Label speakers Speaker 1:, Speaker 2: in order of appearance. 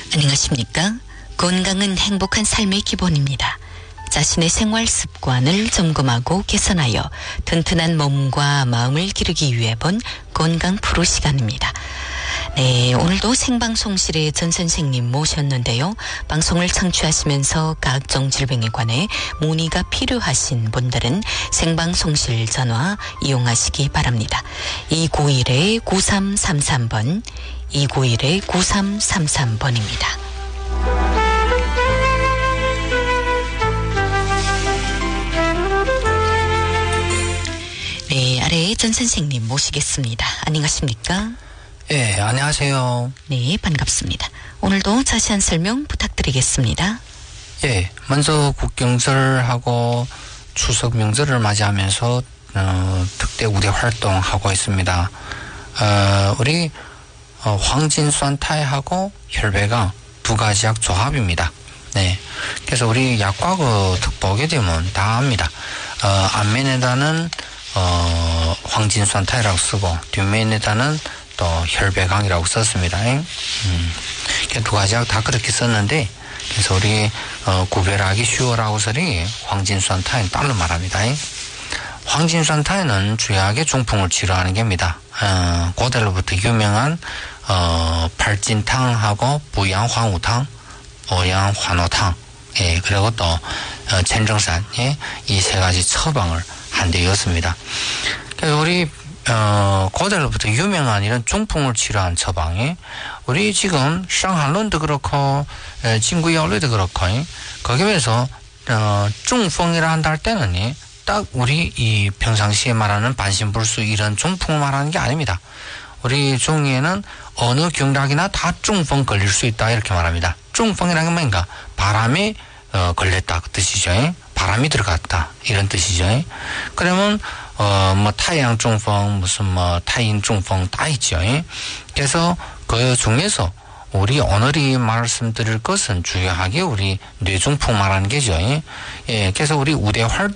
Speaker 1: 안녕하십니까? 건강은 행복한 삶의 기본입니다. 자신의 생활 습관을 점검하고 개선하여 튼튼한 몸과 마음을 기르기 위해 본 건강 프로 시간입니다. 네, 오늘도 생방송실에 전 선생님 모셨는데요. 방송을 청취하시면서 각종 질병에 관해 문의가 필요하신 분들은 생방송실 전화 이용하시기 바랍니다. 291-9333번, 291-9333번입니다. 네, 아래 전 선생님 모시겠습니다. 안녕하십니까?
Speaker 2: 예, 안녕하세요.
Speaker 1: 네, 반갑습니다. 오늘도 자세한 설명 부탁드리겠습니다.
Speaker 2: 예, 먼저 국경절하고 추석 명절을 맞이하면서 특대 우대 활동하고 있습니다. 우리 황진수한타하고 혈배강 두 가지 약 조합입니다. 네, 그래서 우리 약과거 보게 되면 다 압니다. 앞면에다는 황진수한타이라고 쓰고 뒷면에다는 또 혈배강이라고 썼습니다. 두 가지 약 다 그렇게 썼는데, 그래서 우리 구별하기 쉬워라고 소리 황진수한타인 따로 말합니다. 황진수한타인은 주요하게 중풍을 치료하는 겁니다. 고대로부터 유명한 팔진탕하고 부양황우탕, 오양환호탕, 예, 그리고 또 천정산, 예, 이 세 가지 처방을 한 데였습니다. 그래서 우리 고대로부터 유명한 이런 중풍을 치료한 처방이 우리 지금 상한론도 그렇고 진구야울도 그렇고 거기에서 중풍이라 한다 할 때는 딱 우리 이 평상시에 말하는 반신불수 이런 중풍을 말하는 게 아닙니다. 우리 중에는 어느 경락이나 다 중풍 걸릴 수 있다 이렇게 말합니다. 중풍이라는 게 뭔가 바람에 걸렸다 그 뜻이죠. 바람이 들어갔다 이런 뜻이죠. 그러면 뭐 타양 중풍 무슨 뭐 타인 중풍 다 있죠. 그래서 그 중에서 우리 오늘이 말씀드릴 것은 주요하게 우리 뇌중풍 말하는 게죠. 예, 그래서 우리 우대 활동